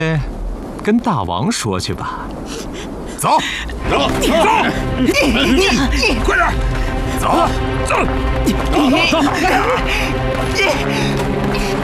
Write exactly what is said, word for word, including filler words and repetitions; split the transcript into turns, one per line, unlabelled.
跟大王说去吧。
走，走，走，快点，走，走，走，走。